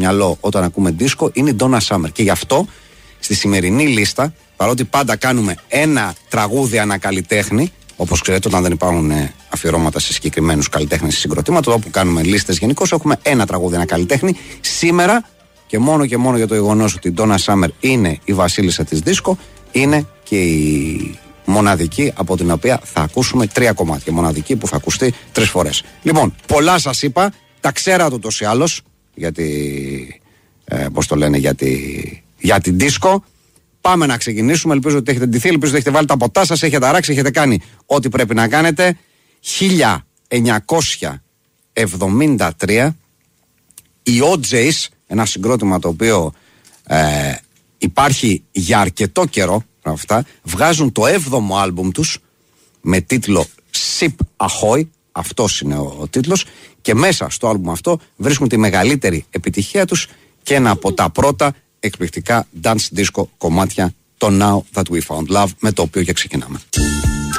μυαλό όταν ακούμε δίσκο είναι η Donna Summer. Και γι' αυτό στη σημερινή λίστα, παρότι πάντα κάνουμε ένα τραγούδι ανακαλλιτέχνη, όπως ξέρετε, όταν δεν υπάρχουν αφιερώματα σε συγκεκριμένους καλλιτέχνες συγκροτήματα, όπου κάνουμε λίστες γενικώς, έχουμε ένα τραγούδι ανακαλλιτέχνη. Σήμερα και μόνο για το γεγονός ότι η Donna Summer είναι η βασίλισσα της δίσκο, είναι και η μοναδική από την οποία θα ακούσουμε 3 κομμάτια. Μοναδική που θα ακουστεί 3 φορές. Λοιπόν, πολλά σας είπα, τα ξέρατε ούτως ή άλλως, γιατί, πώς το λένε, για την δίσκο. Πάμε να ξεκινήσουμε. Ελπίζω ότι έχετε ντυθεί, ελπίζω ότι έχετε βάλει τα ποτά σας, έχετε αράξει, έχετε κάνει ό,τι πρέπει να κάνετε. 1973 οι OJs, ένα συγκρότημα το οποίο υπάρχει για αρκετό καιρό, αυτά, βγάζουν το 7ο άλμπουμ τους με τίτλο Ship Ahoy. Αυτός είναι ο τίτλος, και μέσα στο άλμπουμ αυτό βρίσκουν τη μεγαλύτερη επιτυχία τους και ένα από τα πρώτα εκπληκτικά dance disco κομμάτια, το Now That We Found Love, με το οποίο και ξεκινάμε.